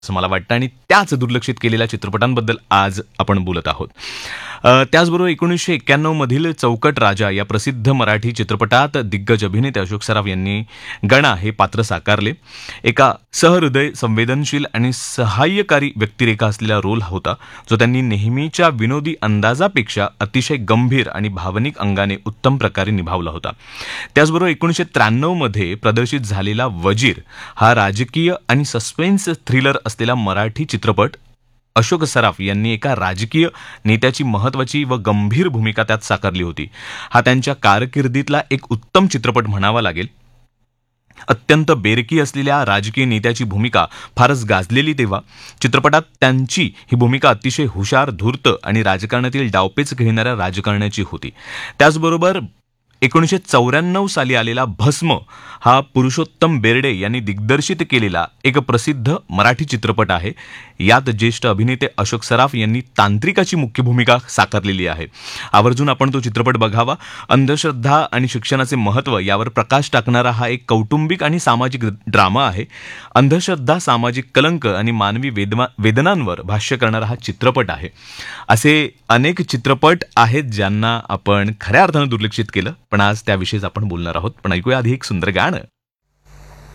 असं मला वाटतं आणि त्याच दुर्लक्षित केलेल्या चित्रपटांबद्दल आज आपण बोलत आहोत. त्याचबरोबर 1991 मधील चौकट राजा या प्रसिद्ध मराठी चित्रपटात दिग्गज अभिनेते अशोक सराफ यांनी गणा हे पात्र साकारले. एका सहृदय, संवेदनशील आणि सहाय्यकारी व्यक्तिरेखा असलेला रोल होता, जो त्यांनी नेहमीच्या विनोदी अंदाजापेक्षा अतिशय गंभीर आणि भावनिक अंगाने उत्तम प्रकारे निभावला होता. त्याचबरोबर 1993 मध्ये प्रदर्शित झालेला वजीर हा राजकीय आणि सस्पेन्स थ्रिलर असलेला मराठी चित्रपट अशोक सराफ यांनी एका राजकीय नेत्याची महत्त्वाची व गंभीर भूमिका त्यात साकारली होती. हा त्यांच्या कारकिर्दीतला एक उत्तम चित्रपट म्हणावा लागेल. अत्यंत बेरकी असलेल्या राजकीय नेत्याची भूमिका फारच गाजलेली तेव्हा. चित्रपटात त्यांची ही भूमिका अतिशय हुशार, धूर्त आणि राजकारणातील डावपेच खेळणाऱ्या राजकारण्याची होती. त्याचबरोबर 1994 साली आलेला भस्म हा पुरुषोत्तम बेर्डे यांनी दिग्दर्शित केलेला एक प्रसिद्ध मराठी चित्रपट आहे. यात ज्येष्ठ अभिनेते अशोक सराफ यांनी तांत्रिकाची मुख्य भूमिका साकारलेली आहे. आवर्जून आपण तो चित्रपट बघावा. अंधश्रद्धा आणि शिक्षणाचे महत्त्व यावर प्रकाश टाकणारा हा एक कौटुंबिक आणि सामाजिक ड्रामा आहे. अंधश्रद्धा, सामाजिक कलंक आणि मानवी वेदनांवर भाष्य करणारा हा चित्रपट आहे. असे अनेक चित्रपट आहेत ज्यांना आपण खऱ्या अर्थानं दुर्लक्षित केलं, पण आज त्याविषयीच आपण बोलणार आहोत. पण ऐकूया आधी एक सुंदर गाणं.